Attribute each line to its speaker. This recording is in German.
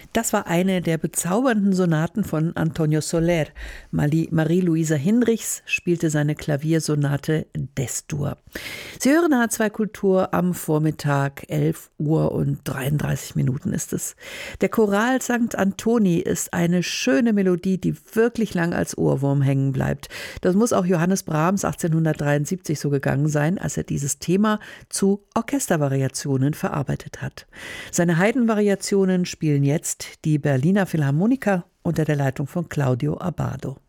Speaker 1: Das war eine der bezaubernden Sonaten von Antonio Soler. Marie-Louisa Hinrichs spielte seine Klaviersonate Des-Dur. Sie hören H2 Kultur am Vormittag, 11:33 ist es. Der Choral St. Antoni ist eine schöne Melodie, die wirklich lang als Ohrwurm hängen bleibt. Das muss auch Johannes Brahms 1873 so gegangen sein, als er dieses Thema zu Orchestervariationen verarbeitet hat. Seine Haydn-Variationen spielen jetzt die Berliner Philharmoniker unter der Leitung von Claudio Abbado.